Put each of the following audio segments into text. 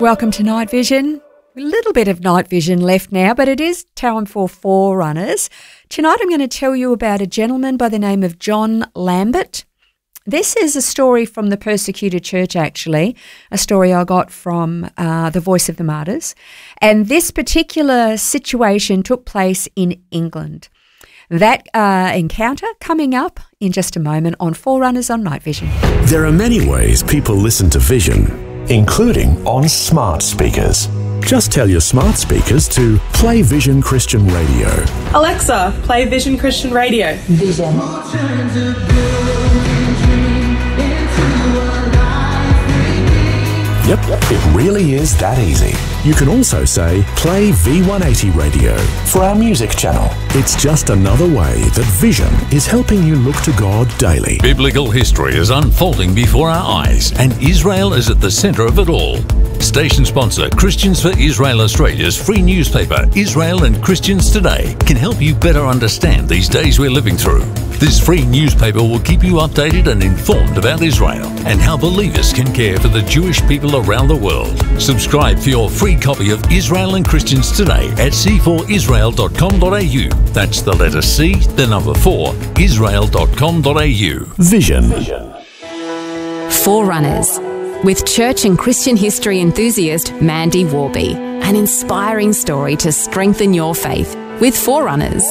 Welcome to Night Vision. A little bit of night vision left now, but it is time for Forerunners. Tonight I'm going to tell you about a gentleman by the name of John Lambert. This is a story from the persecuted church, actually, a story I got from The Voice of the Martyrs. And this particular situation took place in England. That encounter coming up in just a moment on Forerunners on Night Vision. There are many ways people listen to Vision, including on smart speakers. Just tell your smart speakers to play Vision Christian Radio. Alexa, play Vision Christian Radio. Vision. Yep, it really is that easy. You can also say, play V180 Radio for our music channel. It's just another way that Vision is helping you look to God daily. Biblical history is unfolding before our eyes, and Israel is at the centre of it all. Station sponsor Christians for Israel Australia's free newspaper, Israel and Christians Today, can help you better understand these days we're living through. This free newspaper will keep you updated and informed about Israel and how believers can care for the Jewish people around the world. Subscribe for your free copy of Israel and Christians Today at c4israel.com.au. That's the letter C, the number 4, israel.com.au. Vision. Forerunners, with church and Christian history enthusiast Mandy Warby. An inspiring story to strengthen your faith with Forerunners.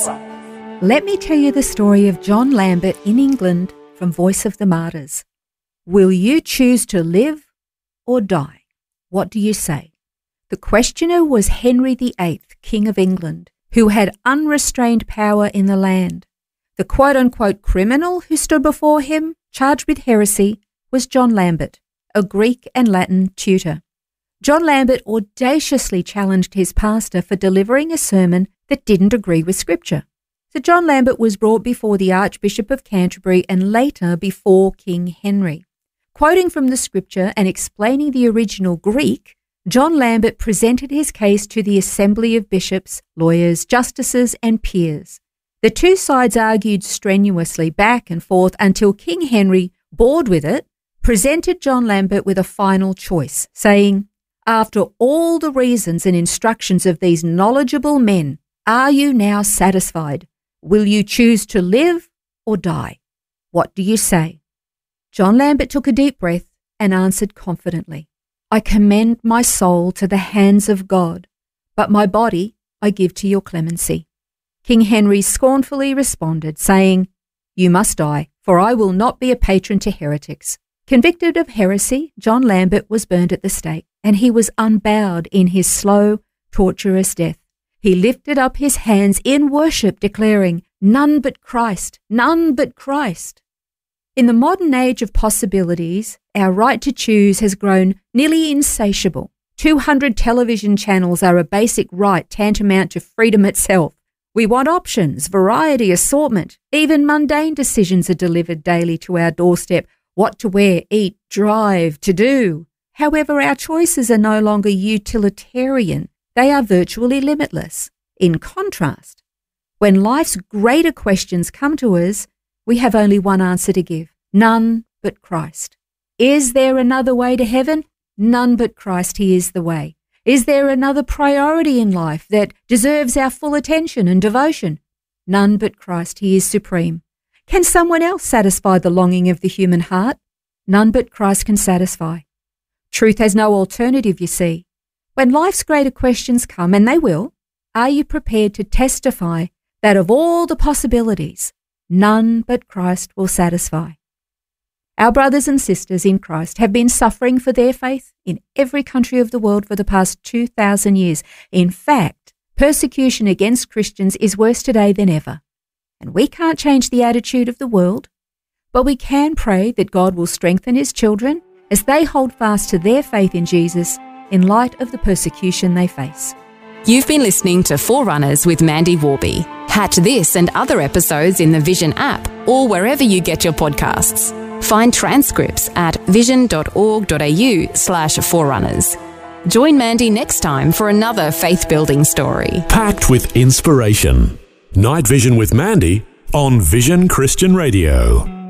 Let me tell you the story of John Lambert in England from Voice of the Martyrs. Will you choose to live or die? What do you say? The questioner was Henry VIII, King of England, who had unrestrained power in the land. The quote-unquote criminal who stood before him, charged with heresy, was John Lambert, a Greek and Latin tutor. John Lambert audaciously challenged his pastor for delivering a sermon that didn't agree with Scripture. So John Lambert was brought before the Archbishop of Canterbury and later before King Henry. Quoting from the Scripture and explaining the original Greek, John Lambert presented his case to the assembly of bishops, lawyers, justices and peers. The two sides argued strenuously back and forth until King Henry, bored with it, presented John Lambert with a final choice, saying, "After all the reasons and instructions of these knowledgeable men, are you now satisfied? Will you choose to live or die? What do you say?" John Lambert took a deep breath and answered confidently, "I commend my soul to the hands of God, but my body I give to your clemency." King Henry scornfully responded, saying, "You must die, for I will not be a patron to heretics." Convicted of heresy, John Lambert was burned at the stake, and he was unbowed in his slow, torturous death. He lifted up his hands in worship, declaring, "None but Christ, none but Christ." In the modern age of possibilities, our right to choose has grown nearly insatiable. 200 television channels are a basic right tantamount to freedom itself. We want options, variety, assortment. Even mundane decisions are delivered daily to our doorstep. What to wear, eat, drive, to do. However, our choices are no longer utilitarian. They are virtually limitless. In contrast, when life's greater questions come to us, we have only one answer to give: none but Christ. Is there another way to heaven? None but Christ, He is the way. Is there another priority in life that deserves our full attention and devotion? None but Christ, He is supreme. Can someone else satisfy the longing of the human heart? None but Christ can satisfy. Truth has no alternative, you see. When life's greater questions come, and they will, are you prepared to testify that of all the possibilities, none but Christ will satisfy? Our brothers and sisters in Christ have been suffering for their faith in every country of the world for the past 2,000 years. In fact, persecution against Christians is worse today than ever. And we can't change the attitude of the world, but we can pray that God will strengthen His children as they hold fast to their faith in Jesus in light of the persecution they face. You've been listening to Forerunners with Mandy Warby. Catch this and other episodes in the Vision app or wherever you get your podcasts. Find transcripts at vision.org.au/forerunners. Join Mandy next time for another faith-building story. Packed with inspiration. Night Vision with Mandy on Vision Christian Radio.